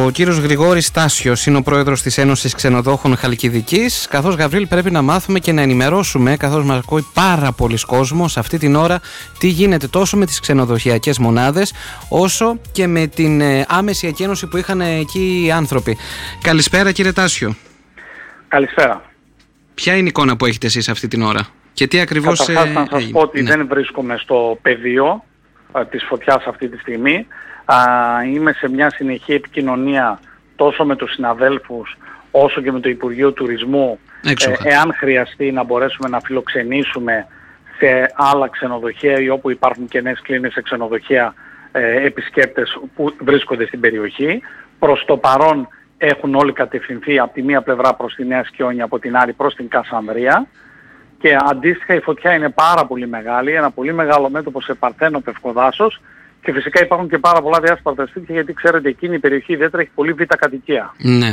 Ο κύριος Γρηγόρης Στάσιος είναι ο πρόεδρος της Ένωσης Ξενοδόχων Χαλκιδικής. Καθώς, Γαβρίλ, πρέπει να μάθουμε και να ενημερώσουμε, καθώς μας ακούει πάρα πολλοί κόσμος αυτή την ώρα, τι γίνεται τόσο με τις ξενοδοχειακές μονάδες, όσο και με την άμεση εκένωση που είχαν εκεί οι άνθρωποι. Καλησπέρα, κύριε Τάσιο. Καλησπέρα. Ποια είναι η εικόνα που έχετε εσείς αυτή την ώρα και τι ακριβώς... Καταρχάς να σας πω ότι δεν βρίσκομαι στο πεδίο της φωτιάς αυτή τη στιγμή. Είμαι σε μια συνεχή επικοινωνία τόσο με τους συναδέλφους όσο και με το Υπουργείο Τουρισμού, εάν χρειαστεί να μπορέσουμε να φιλοξενήσουμε σε άλλα ξενοδοχεία ή όπου υπάρχουν κενές κλίνες σε ξενοδοχεία επισκέπτες που βρίσκονται στην περιοχή. Προς το παρόν έχουν όλοι κατευθυνθεί από τη μία πλευρά προς τη Νέα Σκιόνια, από την άλλη προς την Κασανδρία, και αντίστοιχα η φωτιά είναι πάρα πολύ μεγάλη, ένα πολύ μεγάλο μέτωπο σε Παρθένο Πευκοδάσος, και φυσικά υπάρχουν και πάρα πολλά διάσπαρτα σπίτια, γιατί ξέρετε εκείνη η περιοχή ιδιαίτερα έχει πολύ β' κατοικία. Ναι.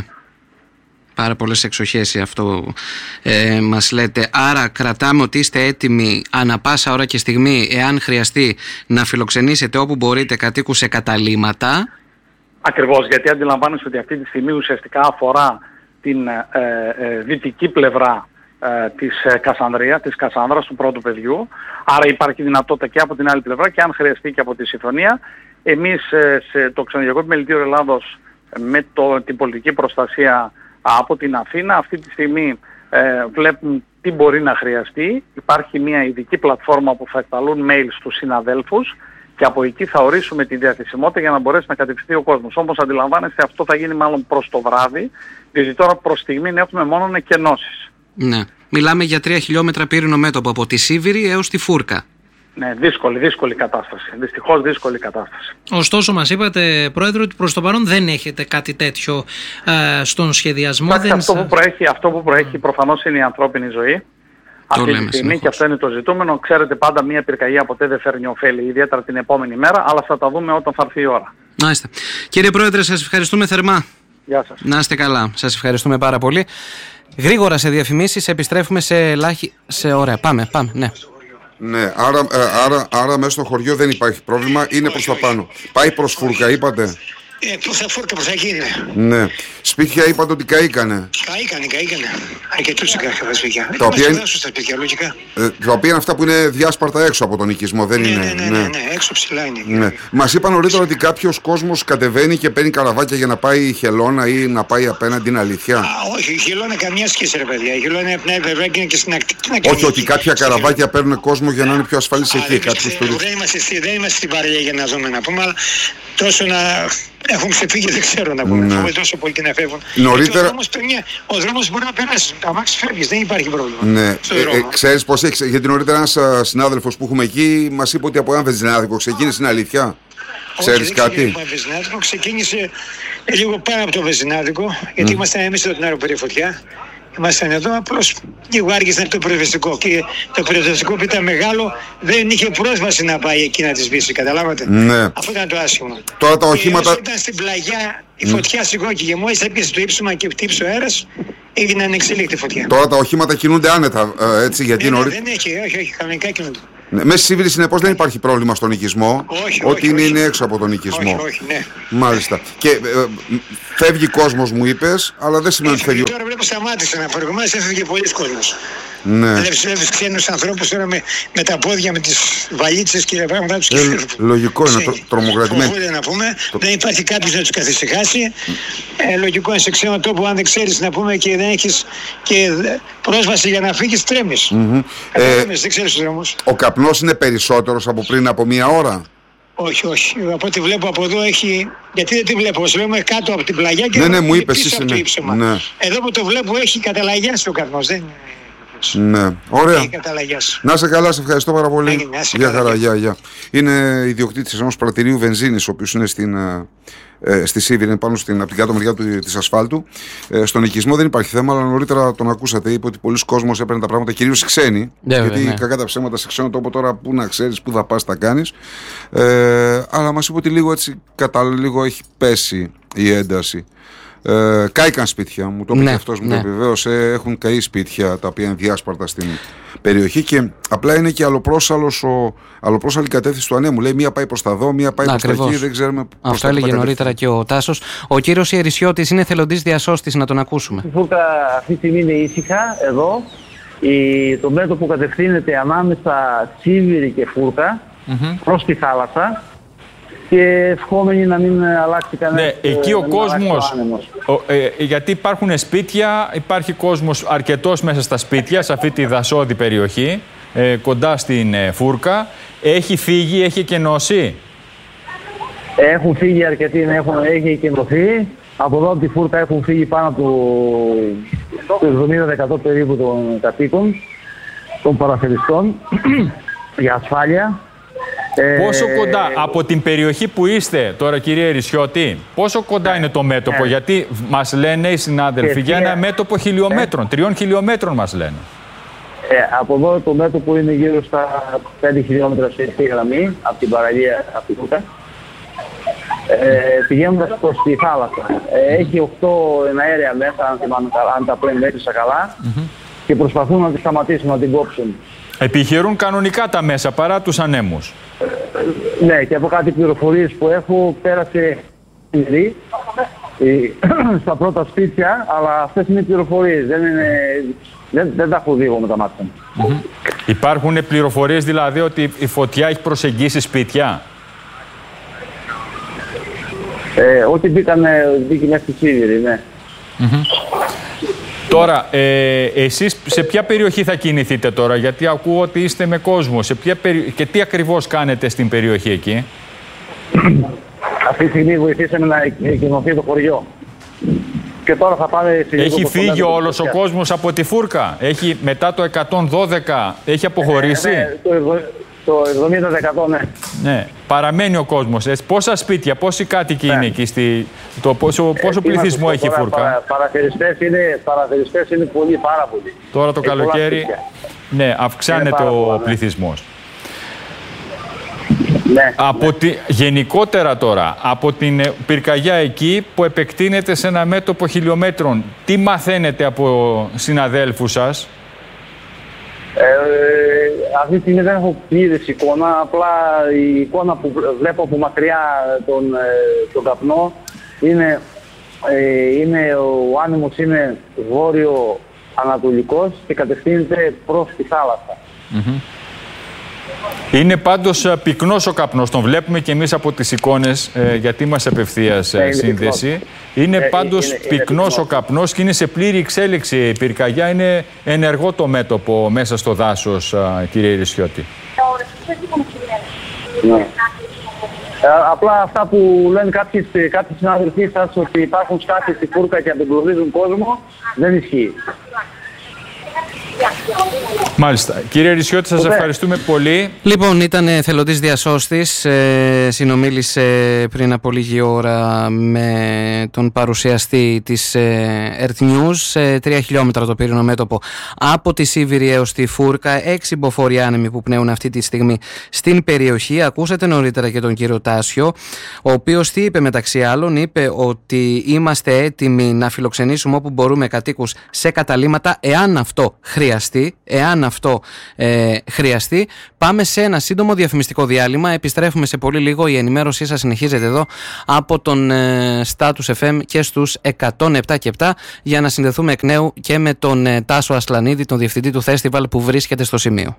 Πάρα πολλές εξοχές αυτό μας λέτε. Άρα κρατάμε ότι είστε έτοιμοι ανά πάσα ώρα και στιγμή, εάν χρειαστεί, να φιλοξενήσετε όπου μπορείτε κατοίκους σε καταλύματα. Ακριβώς, γιατί αντιλαμβάνεστε ότι αυτή τη στιγμή ουσιαστικά αφορά την δυτική πλευρά της Κασάνδρας, του πρώτου παιδιού. Άρα υπάρχει δυνατότητα και από την άλλη πλευρά και αν χρειαστεί και από τη Συμφωνία. Εμείς το Ξενοδοχειακό Επιμελητήριο Ελλάδος με την πολιτική προστασία από την Αθήνα αυτή τη στιγμή βλέπουν τι μπορεί να χρειαστεί. Υπάρχει μια ειδική πλατφόρμα που θα εκταλούν mail στους συναδέλφους και από εκεί θα ορίσουμε τη διαθεσιμότητα για να μπορέσει να κατευθυνθεί ο κόσμος. Όμως αντιλαμβάνεστε, αυτό θα γίνει μάλλον προς το βράδυ, διότι τώρα προς στιγμή έχουμε μόνο εκενώσεις. Ναι. Μιλάμε για 3 χιλιόμετρα πύρινο μέτωπο από τη Σίβηρη έως τη Φούρκα. Ναι, δύσκολη κατάσταση. Δυστυχώς δύσκολη κατάσταση. Ωστόσο, μας είπατε, Πρόεδρε, ότι προς το παρόν δεν έχετε κάτι τέτοιο στον σχεδιασμό. Αυτό που προέχει προφανώς είναι η ανθρώπινη ζωή. Αυτή τη στιγμή, και αυτό είναι το ζητούμενο. Ξέρετε, πάντα μια πυρκαγιά ποτέ δεν φέρνει ωφέλη, ιδιαίτερα την επόμενη μέρα, αλλά θα τα δούμε όταν θα έρθει η ώρα. Μάλιστα. Κύριε Πρόεδρε, σας ευχαριστούμε θερμά. Γεια σας. Να είστε καλά. Σας ευχαριστούμε πάρα πολύ. Γρήγορα σε διαφημίσεις, επιστρέφουμε Ωραία, πάμε, ναι. Ναι, άρα μέσα στο χωριό δεν υπάρχει πρόβλημα, είναι προς τα πάνω. Πάει προς Φούρκα, είπατε. Προς τα Φούρκα, προς τα εκεί είναι. Ναι. Σπίτια είπατε ότι καήκανε. Καήκανε. Αρκετούς τα σπίτια. Τα οποία είναι... στα σπίτια, λογικά. Τα οποία είναι αυτά που είναι διάσπαρτα έξω από τον οικισμό, δεν είναι. Ναι, έξω ψηλά είναι. Ναι. Μας είπαν νωρίτερα ότι κάποιος κόσμος κατεβαίνει και παίρνει καραβάκια για να πάει Χελώνα ή να πάει απέναντι, είναι αλήθεια? Όχι, η Χελώνα καμιά σχέση, ρε παιδιά. Η Χελώνα είναι από την άλλη πλευρά και είναι και στην ακτή. Όχι, ότι κάποια καραβάκια παίρνουν κόσμο για να είναι πιο ασφαλής εκεί. Δεν είμαστε στην παραλία για να δούμε, να πούμε, αλλά τόσο να έχουν ξεφύγει, δεν ξέρω να πούμε. Φοβάμαι τόσο πολύ και να φεύγουν. Νωρίτερα... Ο δρόμος μπορεί να περάσει. Αμάξι φεύγεις, δεν υπάρχει πρόβλημα. Ναι. Ξέρεις πώς έχει? Γιατί νωρίτερα ένας συνάδελφος που έχουμε εκεί μας είπε ότι από ένα βενζινάδικο ξεκίνησε, είναι αλήθεια? Ξέρεις κάτι? Το ξεκίνησε λίγο πάνω από το βενζινάδικο, γιατί ήμασταν εμείς εδώ την αεροπορία φωτιά. Ήμασταν εδώ, απλώς λίγο άργησε το πυροσβεστικό. Και το πυροσβεστικό που ήταν μεγάλο δεν είχε πρόσβαση να πάει εκεί να τη σβήσει. Καταλάβατε. Ναι. Αυτό ήταν το άσχημο. Τώρα τα οχήματα. Ήταν στην πλαγιά η φωτιά σηκώθηκε και μόλις έπιασε το ύψωμα και χτύπησε ο αέρας, έγινε ανεξέλεκτη φωτιά. Τώρα τα οχήματα κινούνται άνετα, έτσι, γιατί δεν έχει, όχι, κανονικά κινούνται. Ναι, μέσα στη Σίβηρη συνεπώς δεν υπάρχει πρόβλημα στον οικισμό. Όχι, είναι έξω από τον οικισμό. Όχι, ναι. Μάλιστα. Και φεύγει κόσμος, μου είπες, αλλά δεν σημαίνει ότι φεύγει. Τώρα βλέπω σταμάτησε να προηγουμένως έφευγε πολλοί κόσμος. Ναι. Βλέπεις ξένους ανθρώπους τώρα με τα πόδια, με τις βαλίτσες και τα πράγματα τους. Λογικό είναι, τρομοκρατημένοι. Φοβούνται να πούμε, δεν υπάρχει κάποιος να τους καθησυχάσει. Λογικό είναι σε ξένο τόπο, αν δεν ξέρεις να πούμε και δεν έχεις και πρόσβαση για να φύγεις, τρέμεις. Δεν ξέρεις τους δρόμους. Ο καπνός είναι περισσότερος από πριν από μία ώρα? Όχι. Από ό,τι βλέπω από εδώ έχει. Γιατί δεν τη βλέπω. Όσο λέμε κάτω από την πλαγιά και ναι, μου είπες, πίσω από το ύψωμα. Ναι. Εδώ που το βλέπω έχει καταλαγιάσει ο καπνός. Ναι, ωραία. Να είσαι καλά, σε ευχαριστώ πάρα πολύ. Γεια χαρά, γεια. Είναι ιδιοκτήτης ενός πρατηρίου βενζίνης, ο οποίος είναι στη Σίβηρη, είναι πάνω από την κάτω μεριά της ασφάλτου. Στον οικισμό δεν υπάρχει θέμα, αλλά νωρίτερα τον ακούσατε. Είπε ότι πολλοί κόσμος έπαιρνε τα πράγματα, κυρίως οι ξένοι. Γιατί κακά τα ψέματα σε ξένο τόπο τώρα που να ξέρεις, πού θα πας, τα κάνεις. Αλλά μας είπε ότι λίγο έτσι, κατά λίγο έχει πέσει η ένταση Κάηκαν σπίτια, μου το είπε και αυτός, μου το επιβεβαίωσε. Έχουν καεί σπίτια τα οποία είναι διάσπαρτα στην περιοχή και απλά είναι και αλλοπρόσαλη κατεύθυνση του ανέμου. Λέει μία πάει προς τα δω, μία πάει προς τα εκεί, δεν ξέρουμε. Αυτό έλεγε νωρίτερα και ο Τάσος. Ο κύριος Ιερισιώτης είναι εθελοντής διασώστης, να τον ακούσουμε. Η Φούρκα αυτή τη στιγμή είναι ήσυχα εδώ. Το μέτωπο κατευθύνεται ανάμεσα Σίβηρη και Φούρκα προς τη θάλασσα. Και ευχόμενοι να μην αλλάξει κανένα. Ναι, εκεί ο κόσμος, γιατί υπάρχουν σπίτια, υπάρχει κόσμος αρκετός μέσα στα σπίτια, σε αυτή τη δασόδη περιοχή, κοντά στην Φούρκα. Έχει φύγει, έχει εκενώσει. Έχουν φύγει αρκετοί, έχει εκενωθεί. Από εδώ από τη Φούρκα έχουν φύγει πάνω από το 70% περίπου των κατοίκων, των παραθεριστών, για ασφάλεια. Πόσο κοντά από την περιοχή που είστε τώρα, κύριε Ιερισιώτη, πόσο κοντά είναι το μέτωπο? Γιατί μας λένε οι συνάδελφοι για ένα μέτωπο χιλιόμετρων, 3 χιλιόμετρων μας λένε. Από εδώ το μέτωπο είναι γύρω στα 5 χιλιόμετρα σε ευθεία γραμμή από την παραλία, από τη Φούρκα. Πηγαίνοντας προς τη θάλασσα. Έχει 8 εναέρια μέσα, αν τα πλέον μέτρησα καλά, και προσπαθούν να τη σταματήσουν, να την κόψουν. Επιχειρούν κανονικά τα μέσα παρά τους ανέμους. Ναι, και από κάτι πληροφορίες που έχω, πέρασε στα πρώτα σπίτια, αλλά αυτές είναι πληροφορίες, δεν τα έχω δει εγώ με τα μάτια μου. Υπάρχουν πληροφορίες δηλαδή ότι η φωτιά έχει προσεγγίσει σπίτια? Ό,τι μπήκε μέσα στη Σίβηρη, ναι. Τώρα, εσείς σε ποια περιοχή θα κινηθείτε τώρα? Γιατί ακούω ότι είστε με κόσμο. Και τι ακριβώς κάνετε στην περιοχή εκεί? Αυτή τη στιγμή βοηθήσαμε να εκκοινωθεί το χωριό. Και τώρα θα πάμε... Έχει φύγει όλος ο κόσμος από τη Φούρκα? Μετά το 112 έχει αποχωρήσει? Ναι, το 70% ναι. Ναι. Παραμένει ο κόσμος. Πόσα σπίτια, πόσοι κάτοικοι είναι εκεί? Πόσο πληθυσμό έχει η Φούρκα? Παραθεριστές είναι πολύ, πάρα πολύ. Τώρα το καλοκαίρι, ναι, αυξάνεται ο πληθυσμός. Ναι, γενικότερα τώρα, από την πυρκαγιά εκεί που επεκτείνεται σε ένα μέτωπο χιλιόμετρων, τι μαθαίνετε από συναδέλφους σας? Αυτή τη στιγμή δεν έχω πλήρης εικόνα, απλά η εικόνα που βλέπω από μακριά τον καπνό είναι ο άνεμος είναι βόρειο-ανατολικός και κατευθύνεται προς τη θάλασσα. Είναι πάντως πυκνός ο καπνός, τον βλέπουμε και εμείς από τις εικόνες, γιατί είμαστε απευθείας σύνδεση. Είναι πάντως πυκνός ο καπνός και είναι σε πλήρη εξέλιξη η πυρκαγιά. Είναι ενεργό το μέτωπο μέσα στο δάσος, κύριε Ιερισιώτη. Ναι. Απλά αυτά που λένε κάποιοι συνάδελφοί σας ότι υπάρχουν σκάφη στη Φούρκα και απεμπλωδίζουν κόσμο, δεν ισχύει. Μάλιστα. Κύριε Ιερισιώτη, σας ευχαριστούμε πολύ. Λοιπόν, ήταν εθελοντής διασώστης. Συνομίλησε πριν από λίγη ώρα με τον παρουσιαστή της Earth News. 3 χιλιόμετρα το πύρινο μέτωπο από τη Σίβηρη έως τη Φούρκα. 6 υποφόροι άνεμοι που πνέουν αυτή τη στιγμή στην περιοχή. Ακούσατε νωρίτερα και τον κύριο Τάσιο, ο οποίος τι είπε μεταξύ άλλων? Είπε ότι είμαστε έτοιμοι να φιλοξενήσουμε όπου μπορούμε κατοίκους σε καταλύματα εάν αυτό χρειαστεί. Πάμε σε ένα σύντομο διαφημιστικό διάλειμμα. Επιστρέφουμε σε πολύ λίγο. Η ενημέρωσή σας συνεχίζεται εδώ από τον Status FM και στους 107 και 7 για να συνδεθούμε εκ νέου και με τον Τάσο Ασλανίδη, τον διευθυντή του φεστιβάλ που βρίσκεται στο σημείο.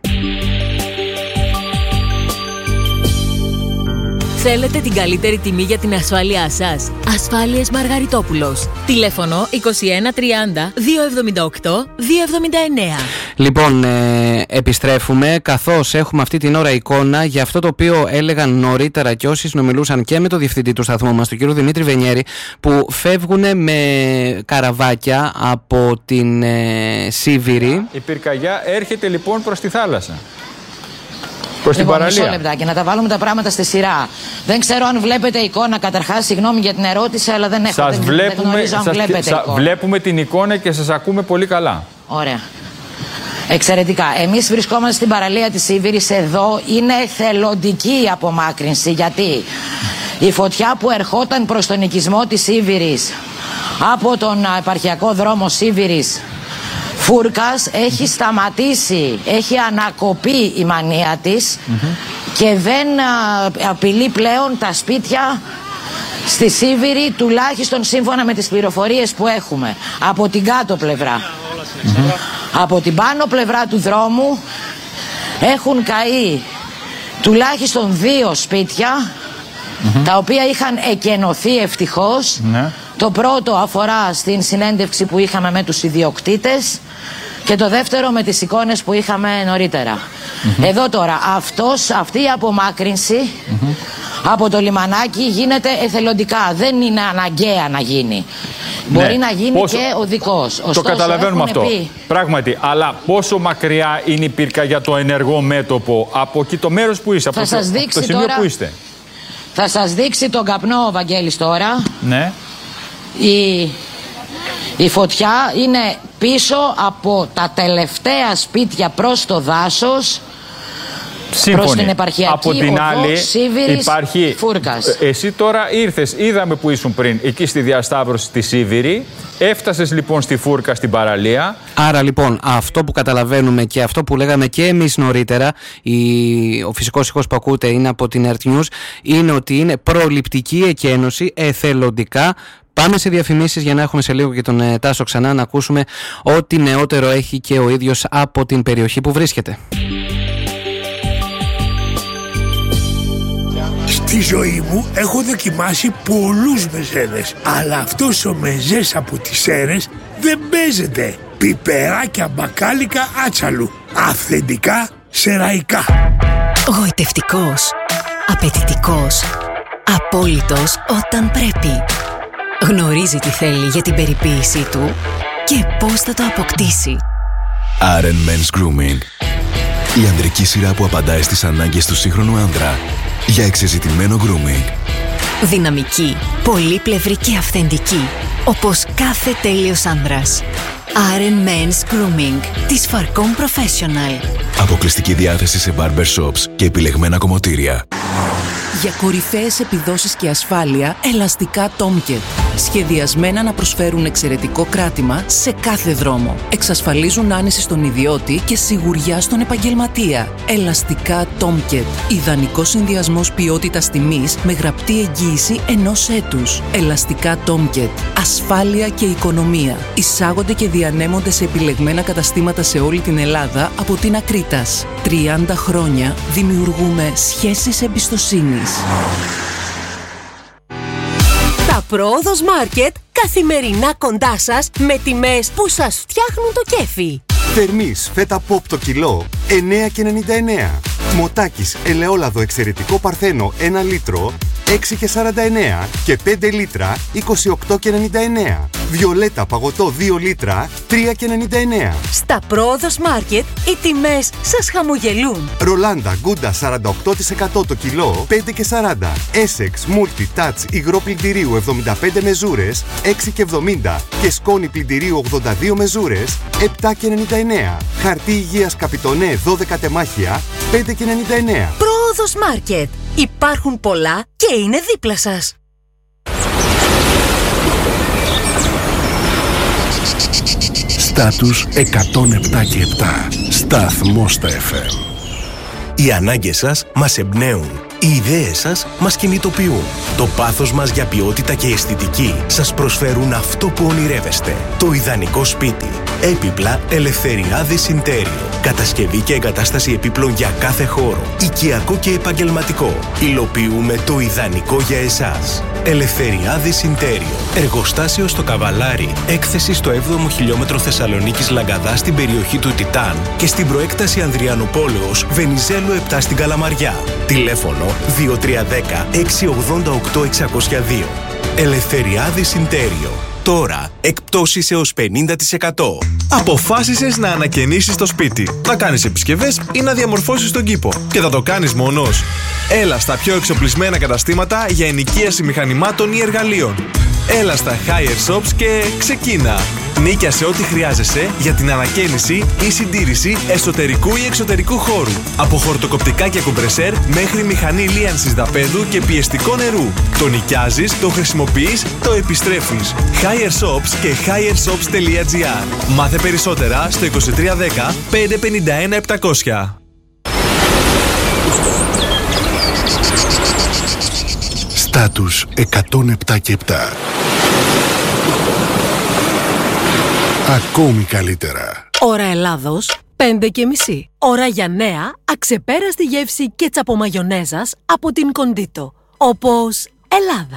Θέλετε την καλύτερη τιμή για την ασφάλειά σας? Ασφάλειες Μαργαριτόπουλος. Τηλέφωνο 2130 278 279. Λοιπόν, επιστρέφουμε καθώς έχουμε αυτή την ώρα εικόνα για αυτό το οποίο έλεγαν νωρίτερα και όσοι συνομιλούσαν και με το διευθυντή του σταθμού μας, τον κύριο Δημήτρη Βενιέρη, που φεύγουν με καραβάκια από την Σίβηρη. Η πυρκαγιά έρχεται λοιπόν προς τη θάλασσα. Προς την παραλία. Μισό λεπτάκι, να τα βάλουμε τα πράγματα στη σειρά. Δεν ξέρω αν βλέπετε εικόνα. Καταρχάς, συγγνώμη για την ερώτηση, αλλά δεν έχω. Βλέπουμε την εικόνα και σας ακούμε πολύ καλά. Ωραία. Εξαιρετικά. Εμείς βρισκόμαστε στην παραλία της Σίβηρης. Εδώ είναι εθελοντική η απομάκρυνση. Γιατί Η φωτιά που ερχόταν προς τον οικισμό της Σίβηρης από τον επαρχιακό δρόμο Σίβηρης Φούρκας έχει σταματήσει, έχει ανακοπεί η μανία της και δεν απειλεί πλέον τα σπίτια στη Σίβηρη, τουλάχιστον σύμφωνα με τις πληροφορίες που έχουμε από την κάτω πλευρά. Από την πάνω πλευρά του δρόμου έχουν καεί τουλάχιστον 2 σπίτια τα οποία είχαν εκενωθεί ευτυχώς. Το πρώτο αφορά στην συνέντευξη που είχαμε με τους ιδιοκτήτες και το δεύτερο με τις εικόνες που είχαμε νωρίτερα. Εδώ τώρα αυτή η απομάκρυνση από το λιμανάκι γίνεται εθελοντικά, δεν είναι αναγκαία να γίνει. Μπορεί να γίνει και οδικός. Το καταλαβαίνουμε αυτό. Πράγματι, αλλά πόσο μακριά είναι η πυρκαγιά το ενεργό μέτωπο από εκεί το μέρος που είσαι, από το σημείο τώρα, που είστε? Θα σας δείξει τον καπνό ο Βαγγέλης τώρα. Ναι. Η φωτιά είναι πίσω από τα τελευταία σπίτια προς το δάσος. Σύμφωνοι. Προς την επαρχιακή από την άλλη Σίβηρης, υπάρχει Φούρκας. Εσύ τώρα ήρθες, είδαμε που ήσουν πριν εκεί στη διασταύρωση στη Σίβηρη. Έφτασες λοιπόν στη Φούρκα στην παραλία. Άρα λοιπόν αυτό που καταλαβαίνουμε και αυτό που λέγαμε και εμείς νωρίτερα, ο φυσικός ήχος που ακούτε είναι από την Earth News, είναι ότι είναι προληπτική εκένωση εθελοντικά. Πάμε σε διαφημίσεις για να έχουμε σε λίγο και τον Τάσο ξανά να ακούσουμε ό,τι νεότερο έχει και ο ίδιος από την περιοχή που βρίσκεται. Στη ζωή μου έχω δοκιμάσει πολλούς μεζέδες, αλλά αυτός ο μεζές από τις Σέρρες δεν παίζεται. Πιπεράκια μπακάλικα άτσαλου, αυθεντικά σεραϊκά. Γοητευτικός, απαιτητικός, απόλυτος όταν πρέπει. Γνωρίζει τι θέλει για την περιποίησή του και πώς θα το αποκτήσει. Aren Men's Grooming. Η ανδρική σειρά που απαντάει στις ανάγκες του σύγχρονου άντρα για εξεζητημένο grooming. Δυναμική, πολύπλευρη και αυθεντική, όπως κάθε τέλειος άνδρας. Aren Men's Grooming της Farcom Professional. Αποκλειστική διάθεση σε barber shops και επιλεγμένα κομμωτήρια. Για κορυφαίες επιδόσεις και ασφάλεια, ελαστικά Tomcat. Σχεδιασμένα να προσφέρουν εξαιρετικό κράτημα σε κάθε δρόμο. Εξασφαλίζουν άνεση στον ιδιώτη και σιγουριά στον επαγγελματία. Ελαστικά Tomcat. Ιδανικός συνδυασμός ποιότητας τιμής με γραπτή εγγύηση 1 έτους. Ελαστικά Tomcat. Ασφάλεια και οικονομία. Εισάγονται και διανέμονται σε επιλεγμένα καταστήματα σε όλη την Ελλάδα από την Ακρίτας. 30 χρόνια δημιουργούμε σχέσεις εμπιστοσύνης. Τα Πρόοδος Μάρκετ καθημερινά κοντά σας με τιμές που σας φτιάχνουν το κέφι. Θερμής φέτα ποπ το κιλό 9,99. Μοτάκης ελαιόλαδο εξαιρετικό παρθένο 1 λίτρο 6,49 και 5 λίτρα 28,99. Βιολέτα παγωτό 2 λίτρα 3,99. Στα Πρόοδος Μάρκετ οι τιμές σας χαμογελούν. Ρολάντα Γκούντα 48% το κιλό 5,40. Essex Multi Touch υγρό πλυντηρίου 75 μεζούρες 6,70 και σκόνη πλυντηρίου 82 μεζούρες 7,99. Χαρτί υγείας Καπιτονέ 12 τεμάχια 5,99. Πρόοδος Μάρκετ. Υπάρχουν πολλά και είναι δίπλα σας. Στάτους 107,7. Σταθμός στα FM. Οι ανάγκες σας μας εμπνέουν. Οι ιδέες σας μας κινητοποιούν. Το πάθος μας για ποιότητα και αισθητική σας προσφέρουν αυτό που ονειρεύεστε. Το ιδανικό σπίτι. Έπιπλα Ελευθεριάδης Ιντέριο. Κατασκευή και εγκατάσταση επίπλων για κάθε χώρο. Οικιακό και επαγγελματικό. Υλοποιούμε το ιδανικό για εσάς. Ελευθεριάδης Ιντέριο. Εργοστάσιο στο Καβαλάρι. Έκθεση στο 7ο χιλιόμετρο Θεσσαλονίκης Λαγκαδά στην περιοχή του Τιτάν και στην προέκταση Ανδριανοπόλεως Βενιζέλου 7 στην Καλαμαριά. Τηλέφωνο 2310 688 602. Ελευθεριάδης Ιντέριο. Τώρα, εκπτώσεις έως 50%. Αποφάσισες να ανακαινήσεις το σπίτι, να κάνεις επισκευές ή να διαμορφώσεις τον κήπο. Και θα το κάνεις μόνος. Έλα στα πιο εξοπλισμένα καταστήματα για ενοικίαση μηχανημάτων ή εργαλείων. Έλα στα Higher Shops και ξεκίνα. Νίκιασε ό,τι χρειάζεσαι για την ανακαίνιση ή συντήρηση εσωτερικού ή εξωτερικού χώρου. Από χορτοκοπτικά και κομπρεσέρ μέχρι μηχανή λίανσης δαπέδου και πιεστικό νερού. Το νοικιάζεις, το χρησιμοποιείς, το επιστρέφεις. Higher Shops και highershops.gr. Μάθε περισσότερα στο 2310 551 700. Στάτους 107 και 7. Ακόμη καλύτερα. Ώρα Ελλάδος 5:30. Ώρα για νέα, αξεπέραστη γεύση κέτσαπο μαγιονέζας από την Κοντίτο. Όπως Ελλάδα.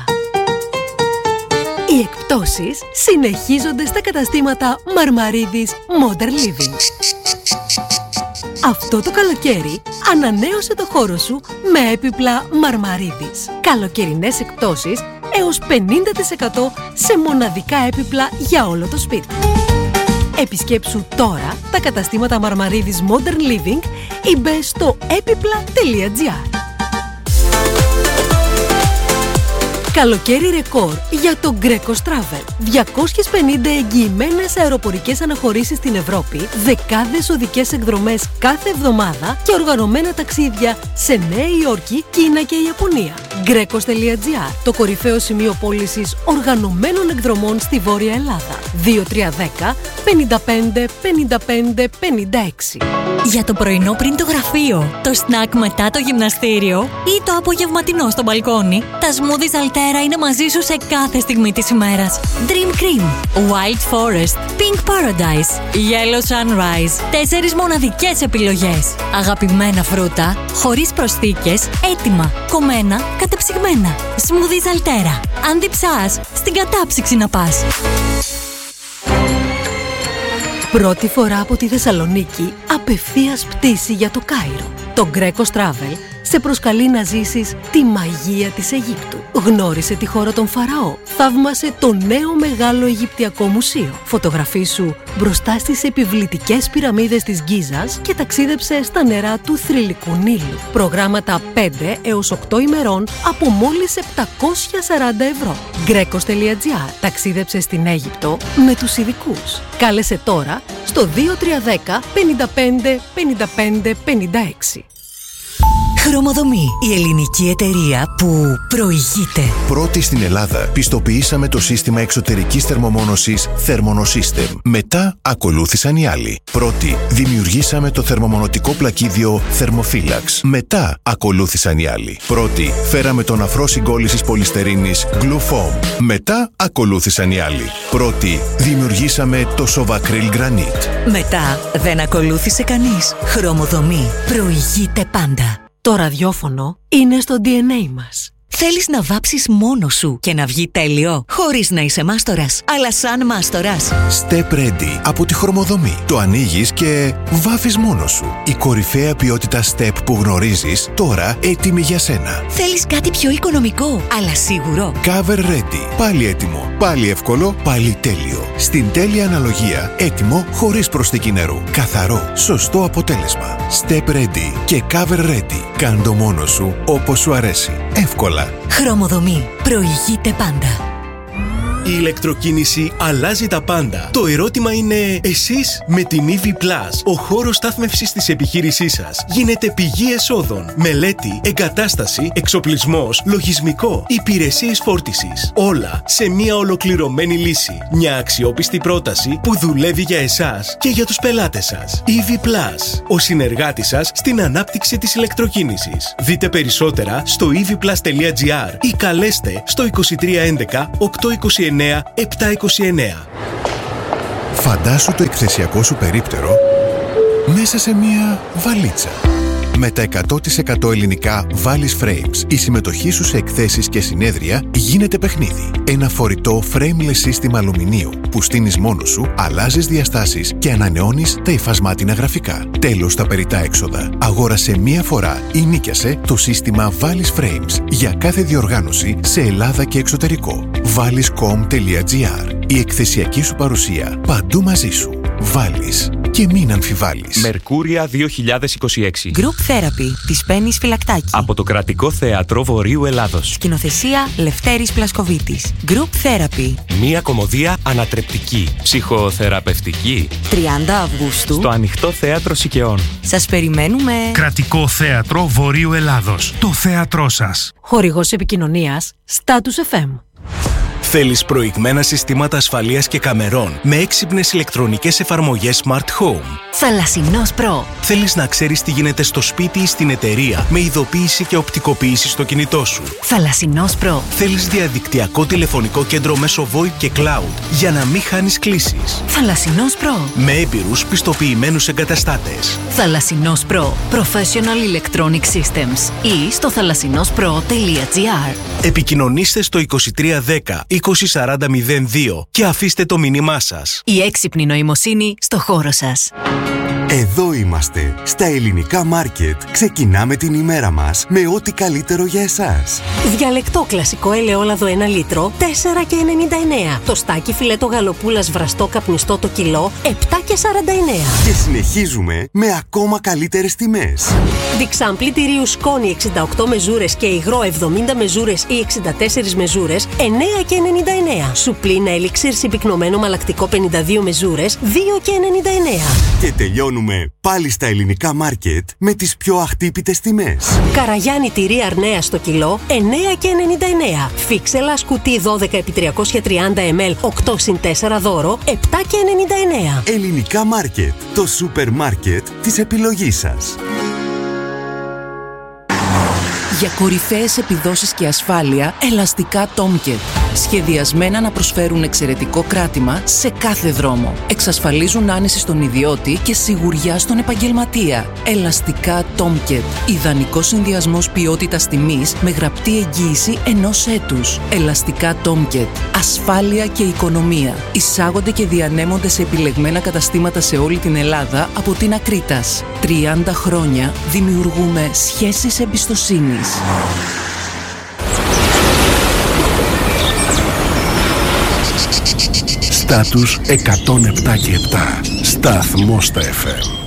Οι εκπτώσεις συνεχίζονται στα καταστήματα Μαρμαρίδης Modern Living. Αυτό το καλοκαίρι ανανέωσε το χώρο σου με έπιπλα Μαρμαρίδης. Καλοκαιρινές εκπτώσεις έως 50% σε μοναδικά έπιπλα για όλο το σπίτι. Επισκέψου τώρα τα καταστήματα Μαρμαρίδης Modern Living ή μπες στο epipla.gr. Καλοκαίρι ρεκόρ για το Greco Travel. 250 εγγυημένες αεροπορικές αναχωρήσεις στην Ευρώπη, δεκάδες οδικές εκδρομές κάθε εβδομάδα και οργανωμένα ταξίδια σε Νέα Υόρκη, Κίνα και Ιαπωνία. Grecos.gr, το κορυφαίο σημείο πώλησης οργανωμένων εκδρομών στη Βόρεια Ελλάδα. 2310 55 55 56. Για το πρωινό πριν το γραφείο, το σνακ μετά το γυμναστήριο ή το απογευματινό στο μπαλκόνι, τα smoothies Altera είναι μαζί σου σε κάθε στιγμή της ημέρας. Dream Cream, Wild Forest, Pink Paradise, Yellow Sunrise. 4 μοναδικές επιλογές. Αγαπημένα φρούτα, χωρίς προσθήκες, έτοιμα, κομμένα, κατεψυγμένα. Smoothies Altera. Αν διψάς, στην κατάψυξη να πας. Πρώτη φορά από τη Θεσσαλονίκη, απευθείας πτήση για το Κάιρο. Το Greco Travel σε προσκαλεί να ζήσεις τη μαγεία της Αιγύπτου. Γνώρισε τη χώρα των Φαραώ. Θαύμασε το νέο μεγάλο Αιγυπτιακό μουσείο. Φωτογραφίσου μπροστά στις επιβλητικές πυραμίδες της Γκίζας και ταξίδεψε στα νερά του θρυλικού Νείλου. Προγράμματα 5 έως 8 ημερών από μόλις 740 ευρώ. Grecos.gr. Ταξίδεψε στην Αίγυπτο με τους ειδικούς. Κάλεσε τώρα στο 2310 55 55 56. Χρωμοδομή, η ελληνική εταιρεία που προηγείται. Πρώτη στην Ελλάδα πιστοποιήσαμε το σύστημα εξωτερικής θερμομόνωσης Thermonosystem. Μετά ακολούθησαν οι άλλοι. Πρώτη δημιουργήσαμε το θερμομονωτικό πλακίδιο Thermophilax. Μετά ακολούθησαν οι άλλοι. Πρώτη φέραμε τον αφρό συγκόλλησης πολυστερίνης Glufoam. Μετά ακολούθησαν οι άλλοι. Πρώτη δημιουργήσαμε το Sovacryl Granite. Μετά δεν ακολούθησε κανείς. Χρωμοδομή προηγείται πάντα. Το ραδιόφωνο είναι στο DNA μας. Θέλεις να βάψεις μόνος σου και να βγει τέλειο, χωρίς να είσαι μάστορας, αλλά σαν μάστορας. Step Ready από τη Χρωμοδομή. Το ανοίγεις και βάφεις μόνος σου. Η κορυφαία ποιότητα Step που γνωρίζεις, τώρα έτοιμη για σένα. Θέλεις κάτι πιο οικονομικό, αλλά σίγουρο. Cover Ready. Πάλι έτοιμο, πάλι εύκολο, πάλι τέλειο. Στην τέλεια αναλογία, έτοιμο χωρίς προσθήκη νερού. Καθαρό, σωστό αποτέλεσμα. Step Ready και Cover Ready. Κάντο μόνος σου όπως σου αρέσει. Εύκολα. Χρωμοδομή. Προηγείται πάντα. Η ηλεκτροκίνηση αλλάζει τα πάντα. Το ερώτημα είναι, εσείς με την EV Plus, ο χώρος στάθμευσης της επιχείρησής σας γίνεται πηγή εσόδων. Μελέτη, εγκατάσταση, εξοπλισμός, λογισμικό, υπηρεσίες φόρτισης. Όλα σε μια ολοκληρωμένη λύση. Μια αξιόπιστη πρόταση που δουλεύει για εσάς και για τους πελάτες σας. EV Plus, ο συνεργάτης σας στην ανάπτυξη της ηλεκτροκίνησης. Δείτε περισσότερα στο evplus.gr ή καλέστε στο 2311 829 729. Φαντάσου το εκθεσιακό σου περίπτερο μέσα σε μία βαλίτσα. Με τα 100% ελληνικά Valis Frames, η συμμετοχή σου σε εκθέσεις και συνέδρια γίνεται παιχνίδι. Ένα φορητό frameless σύστημα αλουμινίου που στείνεις μόνος σου, αλλάζεις διαστάσεις και ανανεώνεις τα υφασμάτινα γραφικά. Τέλος τα περιττά έξοδα. Αγόρασε μία φορά ή νίκιασε το σύστημα Valis Frames για κάθε διοργάνωση σε Ελλάδα και εξωτερικό. valis.com.gr. Η εκθεσιακή σου παρουσία παντού μαζί σου. Valis. και μην αμφιβάλλεις. Μερκούρια 2026. Group Therapy της Πέννης Φυλακτάκη. Από το Κρατικό Θέατρο Βορείου Ελλάδος. Σκηνοθεσία Λευτέρης Πλασκοβίτης. Group Therapy. Μία κομμωδία ανατρεπτική, ψυχοθεραπευτική. 30 Αυγούστου. Στο Ανοιχτό Θέατρο Σικαιών. Σας περιμένουμε. Κρατικό Θέατρο Βορείου Ελλάδος. Το θέατρό σας. Χορηγός επικοινωνίας Status FM. Θέλεις προηγμένα συστήματα ασφαλείας και καμερών με έξυπνες ηλεκτρονικές εφαρμογές Smart Home. Θαλασσινός Pro. Θέλεις να ξέρεις τι γίνεται στο σπίτι ή στην εταιρεία με ειδοποίηση και οπτικοποίηση στο κινητό σου. Θαλασσινός Pro. Θέλεις διαδικτυακό τηλεφωνικό κέντρο μέσω VoIP και Cloud για να μην χάνεις κλήσεις. Θαλασσινός Pro. Με έμπειρους πιστοποιημένους εγκαταστάτες. Θαλασσινός Pro. Professional Electronic Systems. Ή στο θαλασσινόσπρο.gr. Επικοινωνήστε στο 2310 204002 και αφήστε το μήνυμά σας. Η έξυπνη νοημοσύνη στο χώρο σας. Εδώ είμαστε, στα Ελληνικά Μάρκετ. Ξεκινάμε την ημέρα μας με ό,τι καλύτερο για εσάς. Διαλεκτό κλασικό ελαιόλαδο 1 λίτρο, 4,99. Το στάκι φιλέτο γαλοπούλας βραστό καπνιστό το κιλό, 7,49. Και συνεχίζουμε με ακόμα καλύτερες τιμές. Διξάν πλυντηρίου σκόνη 68 μεζούρες και υγρό 70 μεζούρες ή 64 μεζούρες, 9,99. Σουπλίνα ελιξίρ συμπυκνωμένο μαλακτικό 52 μεζούρες, 2,99. Και τελειώνουμε πάλι στα Ελληνικά Μάρκετ με τις πιο αχτύπητες τιμές. Καραγιάννη τυρί αρνέα στο κιλό, 9,99. Φίξελα σκουτί 12x330 ml, 8x4 δώρο, 7,99. Ελληνικά Μάρκετ, το σούπερ μάρκετ της επιλογής σας. Για κορυφαίες επιδόσεις και ασφάλεια, ελαστικά Tomcat. Σχεδιασμένα να προσφέρουν εξαιρετικό κράτημα σε κάθε δρόμο. Εξασφαλίζουν άνεση στον ιδιώτη και σιγουριά στον επαγγελματία. Ελαστικά Tomcat. Ιδανικός συνδυασμός ποιότητας τιμής με γραπτή εγγύηση 1 έτους. Ελαστικά Tomcat. Ασφάλεια και οικονομία. Εισάγονται και διανέμονται σε επιλεγμένα καταστήματα σε όλη την Ελλάδα από την Ακρίτας. 30 χρόνια δημιουργούμε σχέσεις εμπιστοσύνης. Στάτους 107 και 7. Σταθμός στα FM.